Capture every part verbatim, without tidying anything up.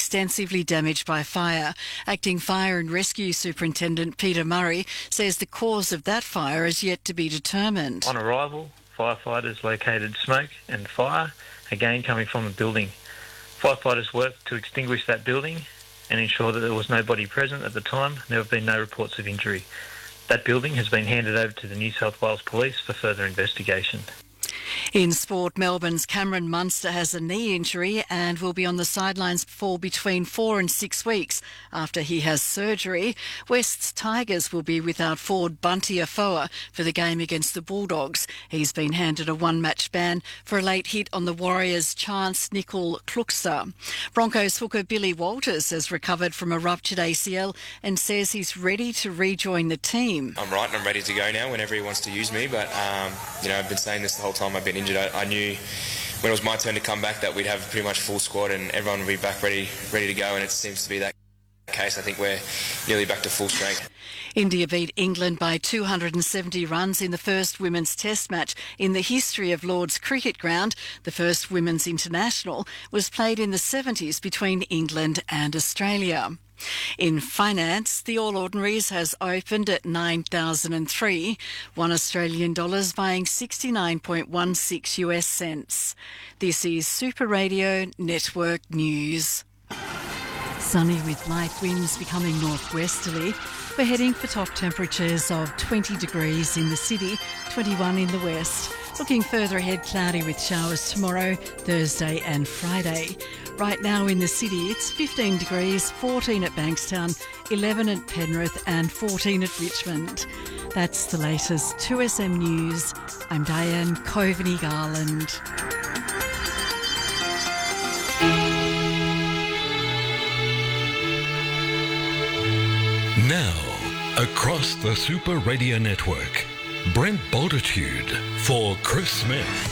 extensively damaged by fire. Acting Fire and Rescue Superintendent Peter Murray says the cause of that fire is yet to be determined. On arrival, firefighters located smoke and fire, again coming from the building. Firefighters worked to extinguish that building and ensure that there was nobody present at the time. There have been no reports of injury. That building has been handed over to the New South Wales Police for further investigation. In sport, Melbourne's Cameron Munster has a knee injury and will be on the sidelines for between four and six weeks after he has surgery. West's Tigers will be without forward Bunty Afoa for the game against the Bulldogs. He's been handed a one-match ban for a late hit on the Warriors' Chance Nickel Kluxa. Broncos hooker Billy Walters has recovered from a ruptured A C L and says he's ready to rejoin the team. I'm right and I'm ready to go now whenever he wants to use me, but um, you know, I've been saying this the whole time I've been injured. I, I knew when it was my turn to come back that we'd have pretty much full squad and everyone would be back ready ready to go, and it seems to be that case. I think we're nearly back to full strength. India beat England by two hundred seventy runs in the first women's test match in the history of Lord's Cricket Ground. The first women's international was played in the seventies between England and Australia. In finance, the All Ordinaries has opened at nine thousand three, one Australian dollars buying sixty-nine point one six U S cents. This is Super Radio Network News. Sunny with light winds becoming northwesterly. We're heading for top temperatures of twenty degrees in the city, twenty-one in the west. Looking further ahead, cloudy with showers tomorrow, Thursday and Friday. Right now in the city, it's fifteen degrees, fourteen at Bankstown, eleven at Penrith and fourteen at Richmond. That's the latest two S M News. I'm Diane Coveney-Garland. Now, across the Super Radio Network, Brent Bultitude for Chris Smith.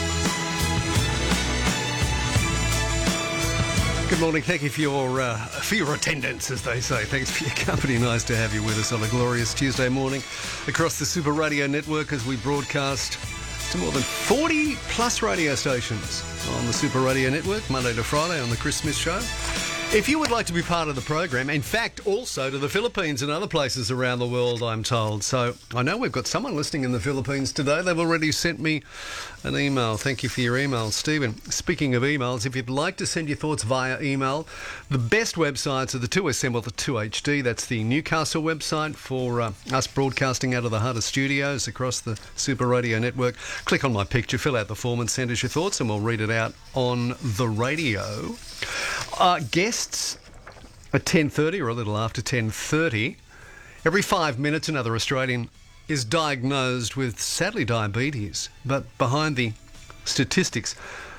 Good morning. Thank you for your uh, for your attendance, as they say. Thanks for your company. Nice to have you with us on a glorious Tuesday morning across the Super Radio Network as we broadcast to more than forty plus radio stations on the Super Radio Network, Monday to Friday on the Chris Smith Show. If you would like to be part of the program, in fact, also to the Philippines and other places around the world, I'm told. So I know we've got someone listening in the Philippines today. They've already sent me an email. Thank you for your email, Stephen. Speaking of emails, if you'd like to send your thoughts via email, the best websites are the two S M or the two H D. That's the Newcastle website for uh, us broadcasting out of the Hunter Studios across the Super Radio Network. Click on my picture, fill out the form and send us your thoughts and we'll read it out on the radio. Uh, guests at ten thirty or a little after ten thirty. Every five minutes another Australian is diagnosed with, sadly, diabetes. But behind the statistics,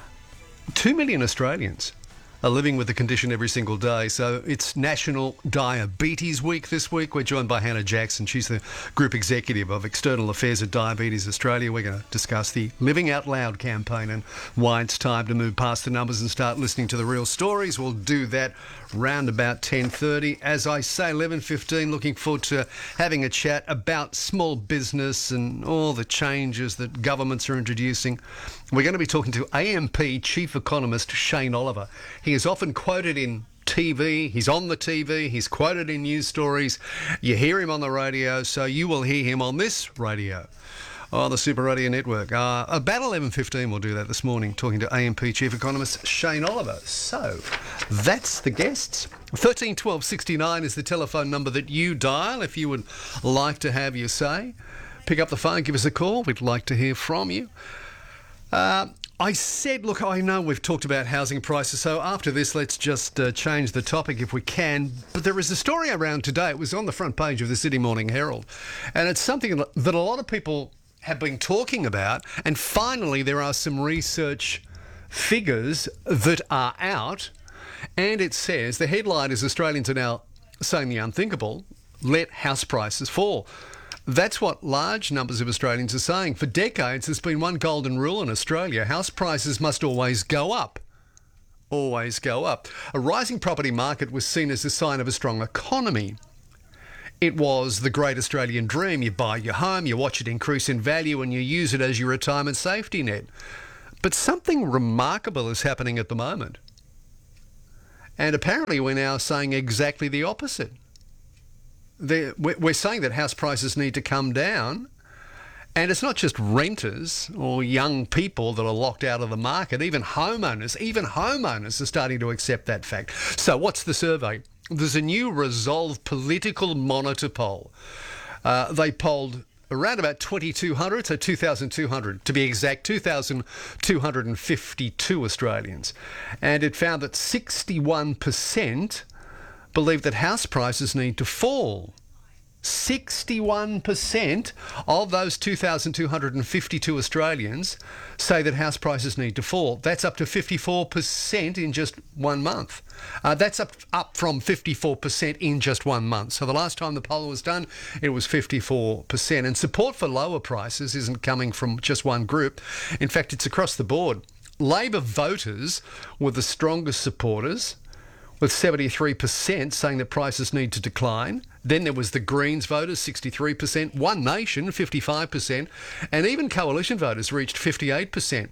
two million Australians are living with the condition every single day. So it's National Diabetes Week this week. We're joined by Hannah Jackson. She's the Group Executive of External Affairs at Diabetes Australia. We're going to discuss the Living Out Loud campaign and why it's time to move past the numbers and start listening to the real stories. We'll do that round about ten thirty. As I say, eleven fifteen, looking forward to having a chat about small business and all the changes that governments are introducing. We're going to be talking to A M P Chief Economist Shane Oliver. He is often quoted in T V, he's on the T V, he's quoted in news stories. You hear him on the radio, so you will hear him on this radio, on the Super Radio Network. Uh, about eleven fifteen we'll do that this morning, talking to A M P Chief Economist Shane Oliver. So, that's the guests. thirteen twelve sixty-nine is the telephone number that you dial if you would like to have your say. Pick up the phone, give us a call. We'd like to hear from you. Uh, I said, look, I know we've talked about housing prices, so after this, let's just uh, change the topic if we can. But there is a story around today. It was on the front page of the Sydney Morning Herald, and it's something that a lot of people have been talking about, and finally there are some research figures that are out, and it says, the headline is Australians are now saying the unthinkable, let house prices fall. That's what large numbers of Australians are saying. For decades, there's been one golden rule in Australia. House prices must always go up. Always go up. A rising property market was seen as a sign of a strong economy. It was the great Australian dream. You buy your home, you watch it increase in value, and you use it as your retirement safety net. But something remarkable is happening at the moment. And apparently we're now saying exactly the opposite. They're, we're saying that house prices need to come down. And it's not just renters or young people that are locked out of the market. Even homeowners, even homeowners are starting to accept that fact. So what's the survey? There's a new Resolve Political Monitor poll. Uh, they polled around about twenty-two hundred, so two thousand two hundred, to be exact, two thousand two hundred fifty-two Australians. And it found that sixty-one percent believe that house prices need to fall. sixty-one percent of those two thousand two hundred fifty-two Australians say that house prices need to fall. That's up to fifty-four percent in just one month. Uh, that's up, up from fifty-four percent in just one month. So the last time the poll was done, it was fifty-four percent. And support for lower prices isn't coming from just one group. In fact, it's across the board. Labor voters were the strongest supporters, with seventy-three percent saying that prices need to decline. Then there was the Greens voters, sixty-three percent, One Nation, fifty-five percent, and even coalition voters reached fifty-eight percent.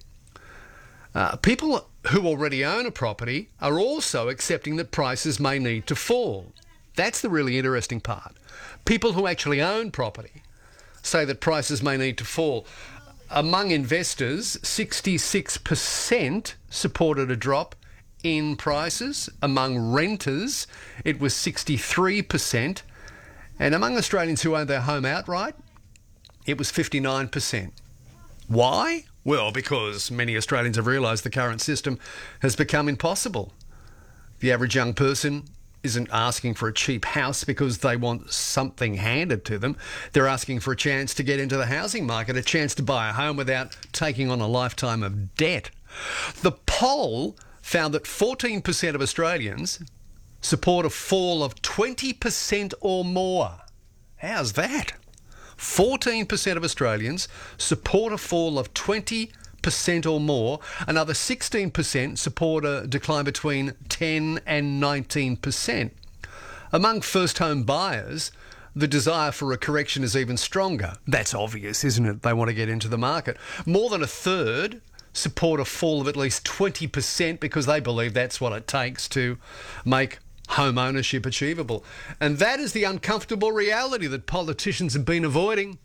Uh, people who already own a property are also accepting that prices may need to fall. That's the really interesting part. People who actually own property say that prices may need to fall. Among investors, sixty-six percent supported a drop in prices. Among renters, it was sixty-three percent. And among Australians who own their home outright, it was fifty-nine percent. Why? Well, because many Australians have realised the current system has become impossible. The average young person isn't asking for a cheap house because they want something handed to them. They're asking for a chance to get into the housing market, a chance to buy a home without taking on a lifetime of debt. The poll found that fourteen percent of Australians support a fall of twenty percent or more. How's that? fourteen percent of Australians support a fall of twenty percent or more. Another sixteen percent support a decline between ten and nineteen percent. Among first home buyers, the desire for a correction is even stronger. That's obvious, isn't it? They want to get into the market. More than a third support a fall of at least twenty percent because they believe that's what it takes to make home ownership achievable. And that is the uncomfortable reality that politicians have been avoiding.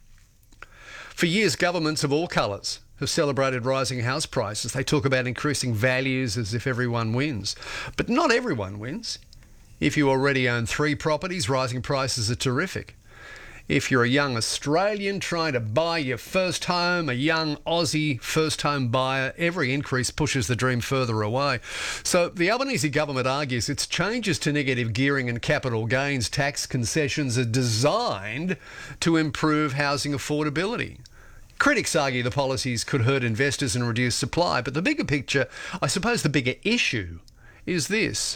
For years, governments of all colours have celebrated rising house prices. They talk about increasing values as if everyone wins. But not everyone wins. If you already own three properties, rising prices are terrific. If you're a young Australian trying to buy your first home, a young Aussie first home buyer, every increase pushes the dream further away. So the Albanese government argues its changes to negative gearing and capital gains tax concessions are designed to improve housing affordability. Critics argue the policies could hurt investors and reduce supply, but the bigger picture, I suppose the bigger issue, is this.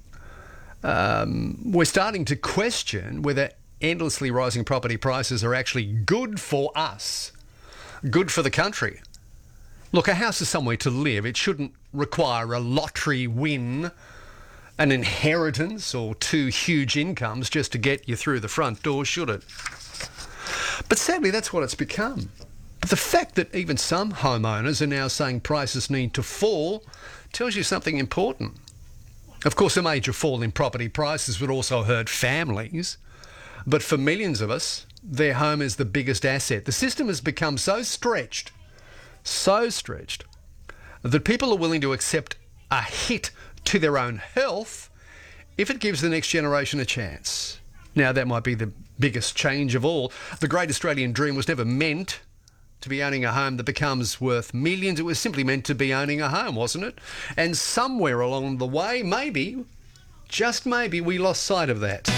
Um, we're starting to question whether endlessly rising property prices are actually good for us, good for the country. Look, a house is somewhere to live. It shouldn't require a lottery win, an inheritance, or two huge incomes just to get you through the front door, should it? But sadly, that's what it's become. But the fact that even some homeowners are now saying prices need to fall tells you something important. Of course, a major fall in property prices would also hurt families. But for millions of us, their home is the biggest asset. The system has become so stretched, so stretched, that people are willing to accept a hit to their own health if it gives the next generation a chance. Now, that might be the biggest change of all. The great Australian dream was never meant to be owning a home that becomes worth millions. It was simply meant to be owning a home, wasn't it? And somewhere along the way, maybe, just maybe, we lost sight of that.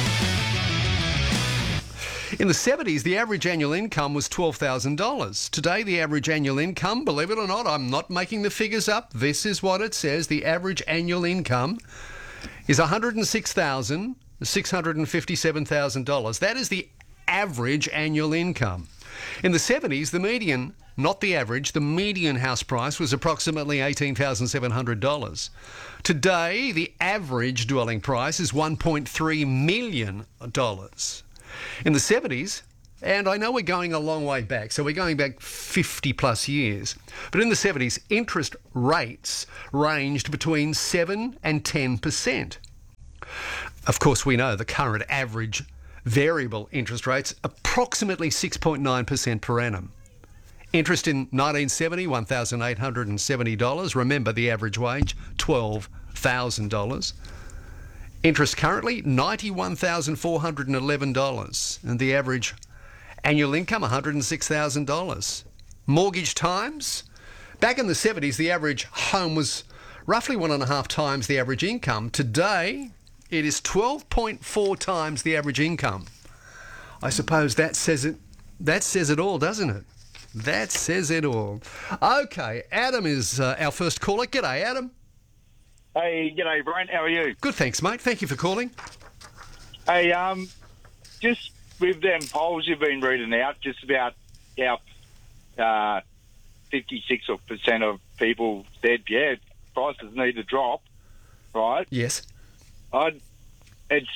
In the seventies, the average annual income was twelve thousand dollars. Today, the average annual income, believe it or not, I'm not making the figures up, this is what it says, the average annual income is one hundred six thousand six hundred fifty-seven dollars. That is the average annual income. In the seventies, the median, not the average, the median house price was approximately eighteen thousand seven hundred dollars. Today, the average dwelling price is one point three million dollars. In the seventies, And I know we're going a long way back, so we're going back fifty plus years. But in the seventies, interest rates ranged between seven and ten percent. Of course, we know the current average variable interest rates approximately six point nine percent per annum. Interest in nineteen seventy, one thousand eight hundred seventy dollars. Remember the average wage, twelve thousand dollars. Interest currently, ninety-one thousand four hundred eleven dollars. And the average annual income, one hundred six thousand dollars. Mortgage times? Back in the seventies, the average home was roughly one and a half times the average income. Today, it is twelve point four times the average income. I suppose that says it, that says it all, doesn't it? That says it all. Okay, Adam is uh, our first caller. G'day, Adam. Hey, g'day, Brent. How are you? Good, thanks, mate. Thank you for calling. Hey, um, just with them polls you've been reading out, just about how uh, fifty-six percent of people said, yeah, prices need to drop, right? Yes. I'd, it's,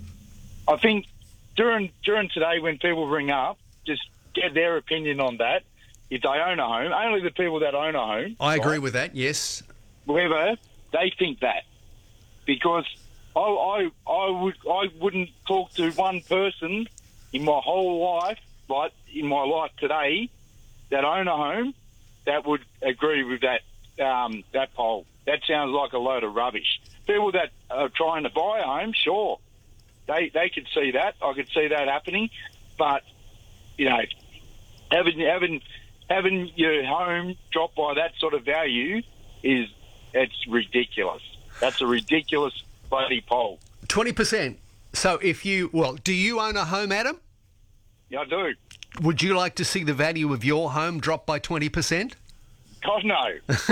I think during during today when people ring up, just get their opinion on that. If they own a home, only the people that own a home. I agree right, with that, yes. whether they think that. Because I, I, I, would, I wouldn't talk to one person in my whole life, like in my life today, that own a home, that would agree with that um, that poll. That sounds like a load of rubbish. People that are trying to buy a home, sure, they they could see that. I could see that happening, but you know, having having having your home drop by that sort of value is it's ridiculous. That's a ridiculous bloody poll. twenty percent. So if you, well, do you own a home, Adam? Yeah, I do. Would you like to see the value of your home drop by twenty percent? God, no.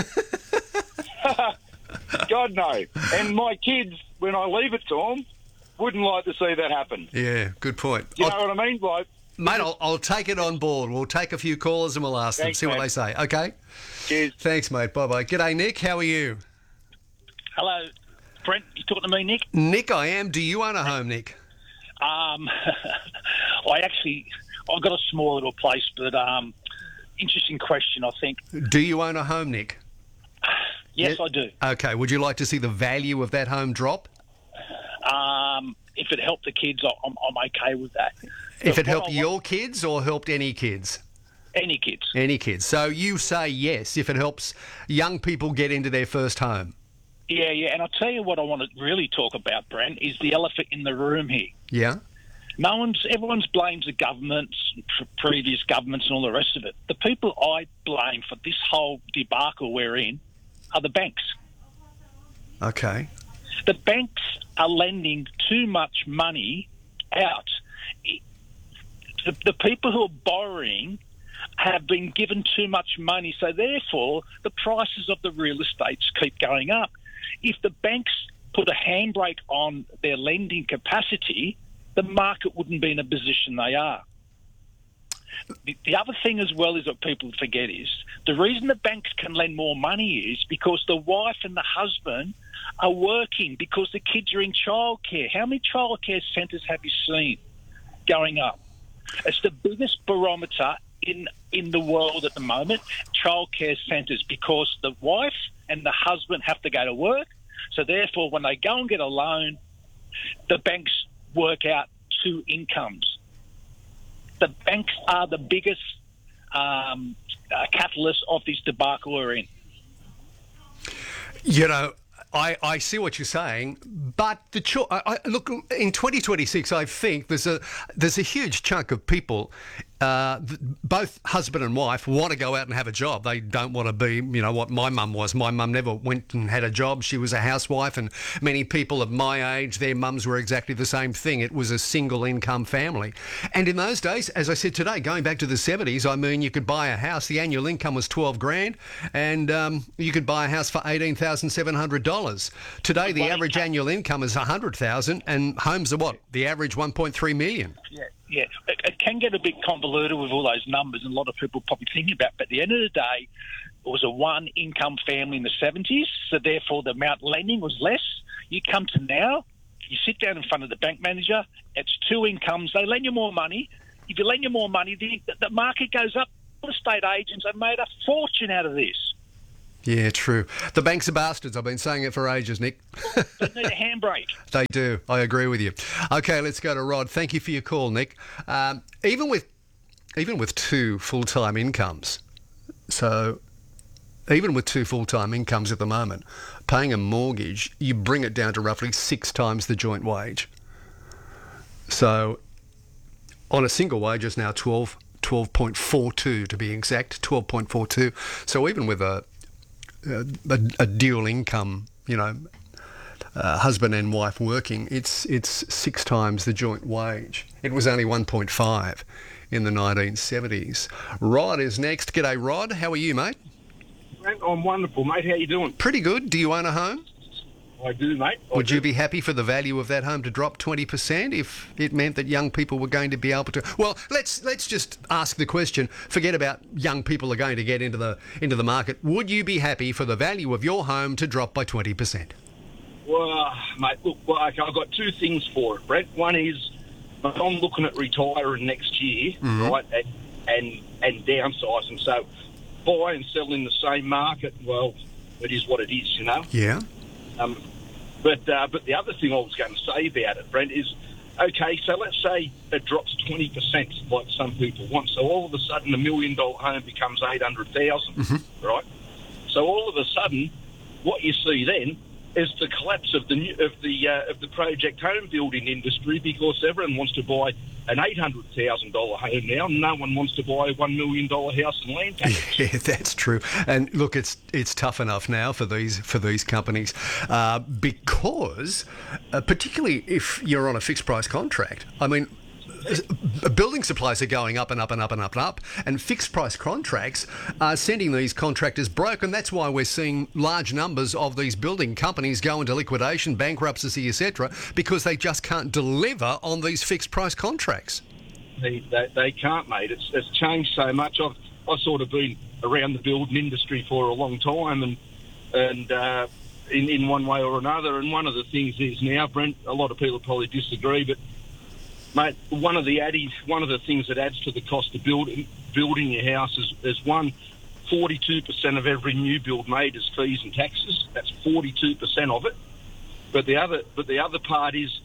God, no. And my kids, when I leave it to them, wouldn't like to see that happen. Yeah, good point. You I'll, know what I mean? Like, mate, I'll, I'll take it on board. We'll take a few calls and we'll ask Thanks, them, see what mate. they say. Okay? cheers. Thanks, mate. Bye-bye. G'day, Nick. How are you? Hello, Brent. You talking to me, Nick? Nick, I am. Do you own a home, Nick? Um, I actually, I've got a small little place, but um, interesting question, I think. Do you own a home, Nick? Yes, Yeah. I do. Okay. Would you like to see the value of that home drop? Um, if it helped the kids, I- I'm, I'm okay with that. If But it what helped I want- your kids or helped any kids? Any kids. Any kids. So you say yes if it helps young people get into their first home. Yeah, yeah. And I'll tell you what I want to really talk about, Brent, is the elephant in the room here. Yeah? No one's, everyone's blames the governments, pr- previous governments and all the rest of it. The people I blame for this whole debacle we're in are the banks. Okay. The banks are lending too much money out. The, the people who are borrowing have been given too much money, so therefore the prices of the real estates keep going up. If the banks put a handbrake on their lending capacity, the market wouldn't be in a position they are. The, the other thing as well is what people forget is the reason the banks can lend more money is because the wife and the husband are working because the kids are in childcare. How many childcare centres have you seen going up? It's the biggest barometer in in the world at the moment, childcare centres, because the wife and the husband have to go to work. So therefore, when they go and get a loan, the banks work out two incomes. The banks are the biggest um, uh, catalyst of this debacle we're in. You know, I, I see what you're saying, but the cho- I, I, look in twenty twenty-six. I think there's a there's a huge chunk of people, uh, th- both husband and wife, want to go out and have a job. They don't want to be, you know, what my mum was. My mum never went and had a job. She was a housewife, and many people of my age, their mums were exactly the same thing. It was a single income family, and in those days, as I said today, going back to the seventies, I mean, you could buy a house. The annual income was twelve grand, and um, you could buy a house for eighteen thousand seven hundred dollars. Today, the average annual income is one hundred thousand dollars, and homes are what? The average one point three million dollars. Yeah, yeah. It, it can get a bit convoluted with all those numbers, and a lot of people probably thinking about. But at the end of the day, it was a one-income family in the seventies, so therefore the amount lending was less. You come to now, you sit down in front of the bank manager, it's two incomes. They lend you more money, if you lend you more money, the, the market goes up. Real estate agents have made a fortune out of this. Yeah, true. The banks are bastards. I've been saying it for ages, Nick. They need a handbrake. They do. I agree with you. Okay, let's go to Rod. Thank you for your call, Nick. Um, even with even with two full-time incomes, so even with two full-time incomes at the moment, paying a mortgage, you bring it down to roughly six times the joint wage. So on a single wage, it's now twelve, twelve point four two to be exact, twelve point four two. So even with a a, a dual income, you know, uh, husband and wife working, it's it's six times the joint wage. It was only one point five in the nineteen seventies. Rod is next. G'day, Rod. How are you, mate? I'm wonderful, mate. How you doing? Pretty good. Do you own a home? I do, mate. I Would do. you be happy for the value of that home to drop twenty percent if it meant that young people were going to be able to... Well, let's let's just ask the question. Forget about young people are going to get into the into the market. Would you be happy for the value of your home to drop by twenty percent? Well, mate, look, well, okay, I've got two things for it, Brett. One is I'm looking at retiring next year, Mm-hmm. right, and, and and downsizing. So buy and sell in the same market, well, it is what it is, you know. Yeah. Um, but uh, but the other thing I was going to say about it, Brent, is, okay, so let's say it drops twenty percent like some people want. So all of a sudden a million-dollar home becomes eight hundred thousand dollars, Mm-hmm. right? So all of a sudden what you see then is the collapse of the new, of the uh, of the project home building industry, because everyone wants to buy an eight hundred thousand dollars home now. No one wants to buy a one million dollars house and land tax. Yeah, that's true. And look, it's it's tough enough now for these for these companies uh, because, uh, particularly if you're on a fixed price contract. I mean, building supplies are going up and up and up and up and up, and fixed price contracts are sending these contractors broke, and that's why we're seeing large numbers of these building companies go into liquidation, bankruptcy, et cetera, because they just can't deliver on these fixed price contracts. They, they, they can't, mate. It's, it's changed so much. I've I've sort of been around the building industry for a long time, and and uh, in in one way or another. And one of the things is now, Brent, a lot of people probably disagree, but mate, one of the addies, one of the things that adds to the cost of building building your house is, is one, forty-two percent of every new build made is fees and taxes. That's forty-two percent of it. But the other, but the other part is,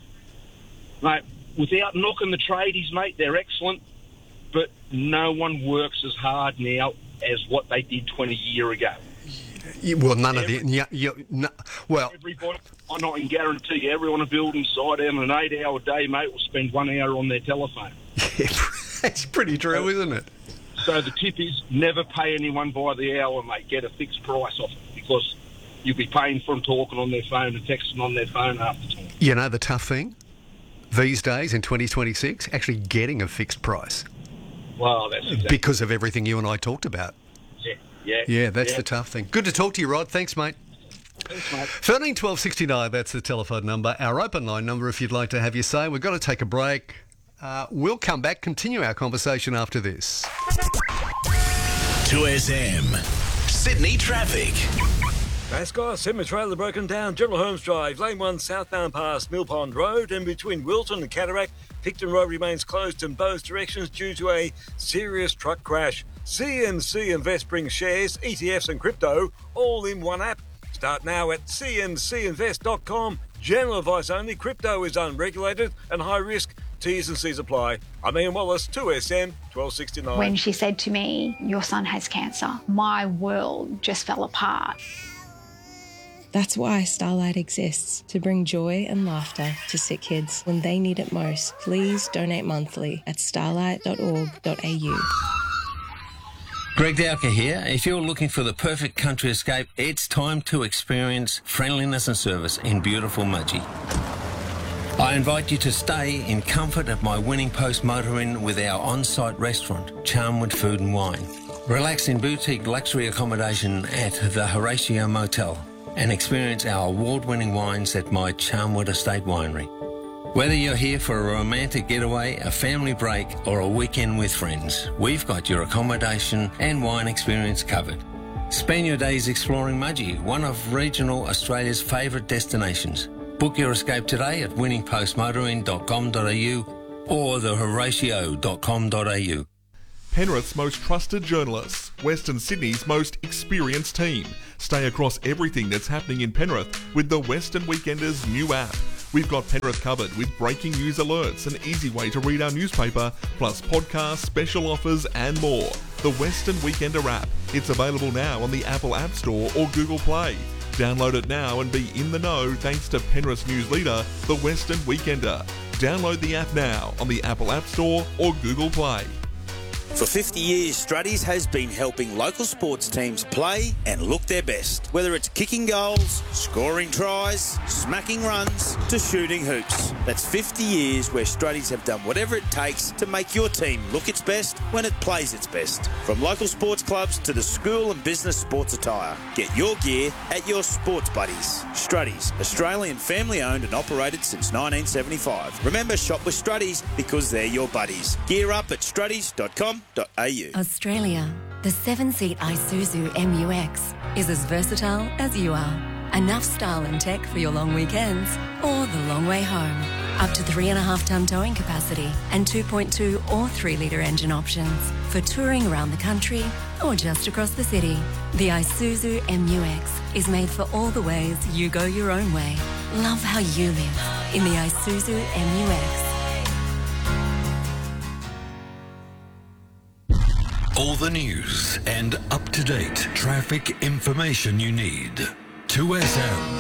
mate, without knocking the tradies, mate, they're excellent, but no one works as hard now as what they did twenty years ago. Yeah, well, none Every, of the... Yeah, yeah, no, well... Everybody, I can guarantee you, everyone on a building site on an eight-hour day, mate, will spend one hour on their telephone. Yeah, that's pretty true, so, isn't it? So the tip is never pay anyone by the hour, mate. Get a fixed price off it, because you'll be paying for them talking on their phone and texting on their phone half the time. You know the tough thing? These days, in twenty twenty-six, actually getting a fixed price. Well, that's exactly. Because of everything you and I talked about. Yeah, yeah. Yeah, that's yeah. the tough thing. Good to talk to you, Rod. Thanks, mate. Thanks, mate. thirteen twelve sixty-nine, that's the telephone number. Our open line number if you'd like to have your say. We've got to take a break. Uh, we'll come back, continue our conversation after this. two S M, Sydney traffic. Mascot, semi-trailer broken down, General Holmes Drive, Lane one southbound past Mill Pond Road, and between Wilton and Cataract, Picton Road remains closed in both directions due to a serious truck crash. C M C Invest brings shares, E T Fs and crypto all in one app. Start now at c m c invest dot com. General advice only, crypto is unregulated and high risk. T's and C's apply. I'm Ian Wallace, two S M, twelve sixty-nine. When she said to me, your son has cancer, my world just fell apart. That's why Starlight exists, to bring joy and laughter to sick kids when they need it most. Please donate monthly at starlight dot org dot a u. Greg Dowker here. If you're looking for the perfect country escape, it's time to experience friendliness and service in beautiful Mudgee. I invite you to stay in comfort at my Winning Post Motor Inn with our on-site restaurant, Charmwood Food and Wine. Relax in boutique luxury accommodation at the Horatio Motel and experience our award-winning wines at my Charmwood Estate Winery. Whether you're here for a romantic getaway, a family break, or a weekend with friends, we've got your accommodation and wine experience covered. Spend your days exploring Mudgee, one of regional Australia's favourite destinations. Book your escape today at winning post motor inn dot com dot a u or the horatio dot com dot a u. Penrith's most trusted journalists, Western Sydney's most experienced team. Stay across everything that's happening in Penrith with the Western Weekenders new app. We've got Penrith covered with breaking news alerts, an easy way to read our newspaper, plus podcasts, special offers and more. The Western Weekender app. It's available now on the Apple App Store or Google Play. Download it now and be in the know thanks to Penrith's news leader, the Western Weekender. Download the app now on the Apple App Store or Google Play. For fifty years, Struddies has been helping local sports teams play and look their best. Whether it's kicking goals, scoring tries, smacking runs, to shooting hoops. That's fifty years where Struddies have done whatever it takes to make your team look its best when it plays its best. From local sports clubs to the school and business sports attire. Get your gear at your sports buddies. Struddies, Australian family owned and operated since nineteen seventy-five. Remember, shop with Struddies because they're your buddies. Gear up at struddies dot com dot a u. Australia, the seven-seat Isuzu M U X is as versatile as you are. Enough style and tech for your long weekends or the long way home. Up to three and a half tonne towing capacity and two point two or three litre engine options for touring around the country or just across the city. The Isuzu M U X is made for all the ways you go your own way. Love how you live in the Isuzu M U X. All the news and up-to-date traffic information you need. two S M.